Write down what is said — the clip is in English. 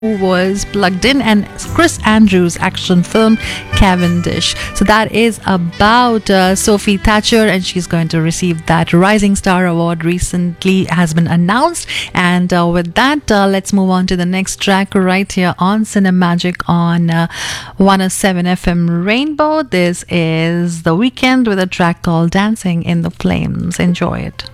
who was plugged in, and Chris Andrews' action film Cavendish. So that is about Sophie Thatcher, and she's going to receive that Rising Star Award recently has been announced. And with that, let's move on to the next track right here on Cinemagic on 107 FM Rainbow. This is The Weeknd with a track called Dancing in the Flames. Enjoy it.